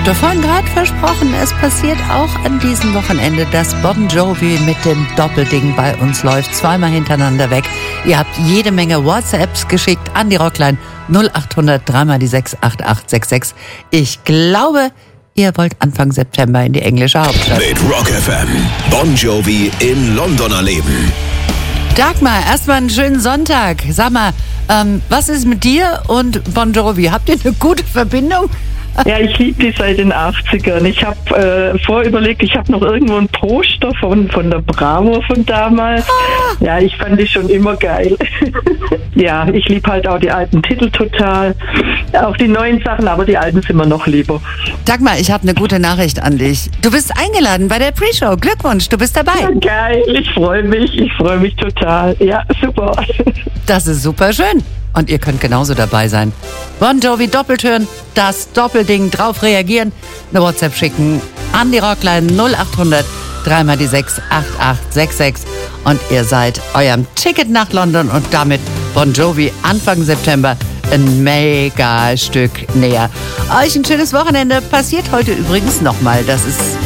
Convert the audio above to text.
Auto. Vorhin gerade versprochen, es passiert auch an diesem Wochenende, dass Bon Jovi mit dem Doppelding bei uns läuft. Zweimal hintereinander weg. Ihr habt jede Menge WhatsApps geschickt an die Rockline 0800 3 die 68866. Ich glaube, ihr wollt Anfang September in die englische Hauptstadt. Mit Rock FM. Bon Jovi in London erleben. Dagmar, erstmal einen schönen Sonntag. Sag mal, was ist mit dir und Bon Jovi? Habt ihr eine gute Verbindung? Ja, ich liebe die seit den 80ern. Ich habe vorüberlegt, ich habe noch irgendwo ein Poster von der Bravo von damals. Ja, ich fand die schon immer geil. Ja, ich liebe halt auch die alten Titel total. Auch die neuen Sachen, aber die alten sind mir noch lieber. Dagmar, ich habe eine gute Nachricht an dich. Du bist eingeladen bei der Pre-Show. Glückwunsch, du bist dabei. Ja, geil, ich freue mich total. Ja, super. Das ist super schön. Und ihr könnt genauso dabei sein. Bon Jovi doppelt hören, das Doppelding, drauf reagieren, eine WhatsApp schicken an die Rockline 0800 3 die 68866 und ihr seid eurem Ticket nach London und damit Bon Jovi Anfang September ein mega Stück näher. Euch ein schönes Wochenende. Passiert heute übrigens nochmal. Das ist